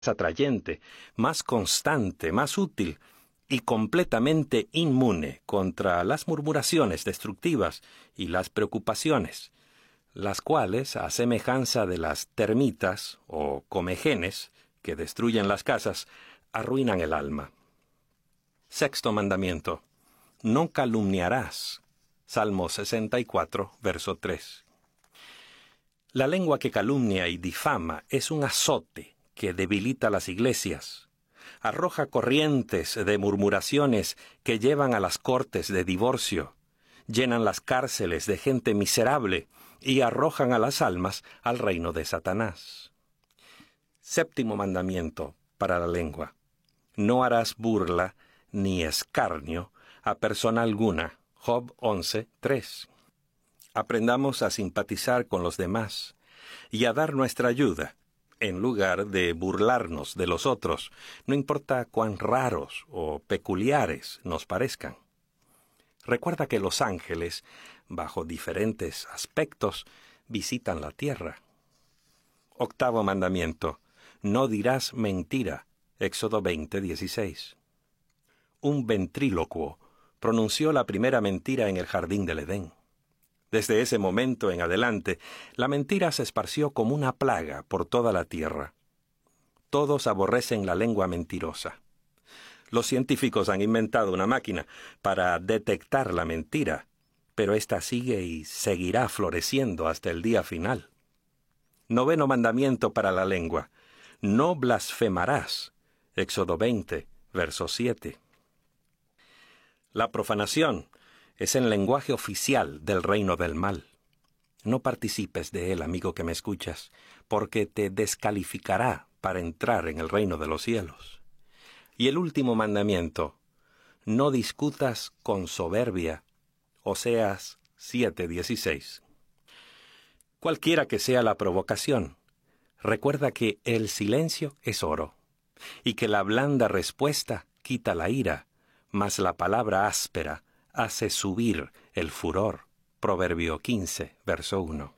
atrayente, más constante, más útil y completamente inmune contra las murmuraciones destructivas y las preocupaciones, las cuales, a semejanza de las termitas o comegenes que destruyen las casas, arruinan el alma. Sexto mandamiento: no calumniarás. Salmo 64, verso 3. La lengua que calumnia y difama es un azote que debilita las iglesias, arroja corrientes de murmuraciones que llevan a las cortes de divorcio, llenan las cárceles de gente miserable y arrojan a las almas al reino de Satanás. Séptimo mandamiento para la lengua: no harás burla ni escarnio a persona alguna. Job 11, 3. Aprendamos a simpatizar con los demás y a dar nuestra ayuda, en lugar de burlarnos de los otros, no importa cuán raros o peculiares nos parezcan. Recuerda que los ángeles, bajo diferentes aspectos, visitan la tierra. Octavo mandamiento: no dirás mentira. Éxodo 20, 16. Un ventrílocuo pronunció la primera mentira en el jardín del Edén. Desde ese momento en adelante, la mentira se esparció como una plaga por toda la tierra. Todos aborrecen la lengua mentirosa. Los científicos han inventado una máquina para detectar la mentira, pero ésta sigue y seguirá floreciendo hasta el día final. Noveno mandamiento para la lengua: no blasfemarás. Éxodo 20, verso 7. La profanación es el lenguaje oficial del reino del mal. No participes de él, amigo que me escuchas, porque te descalificará para entrar en el reino de los cielos. Y el último mandamiento: no discutas con soberbia. Oseas 7:16. Cualquiera que sea la provocación, recuerda que el silencio es oro, y que la blanda respuesta quita la ira, mas la palabra áspera hace subir el furor. Proverbio 15, verso 1.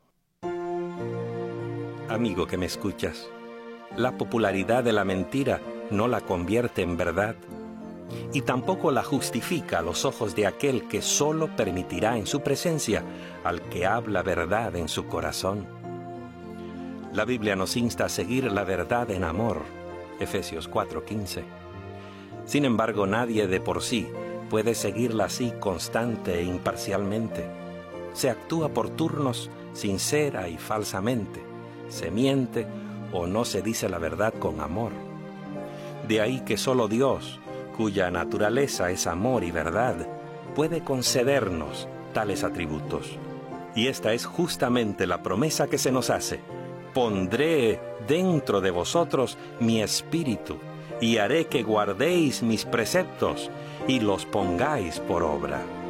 Amigo que me escuchas, la popularidad de la mentira no la convierte en verdad, y tampoco la justifica a los ojos de aquel que solo permitirá en su presencia al que habla verdad en su corazón. La Biblia nos insta a seguir la verdad en amor. Efesios 4:15. Sin embargo, nadie de por sí puede seguirla así constante e imparcialmente. Se actúa por turnos, sincera y falsamente. Se miente o no se dice la verdad con amor. De ahí que solo Dios, cuya naturaleza es amor y verdad, puede concedernos tales atributos. Y esta es justamente la promesa que se nos hace: pondré dentro de vosotros mi espíritu, y haré que guardéis mis preceptos y los pongáis por obra.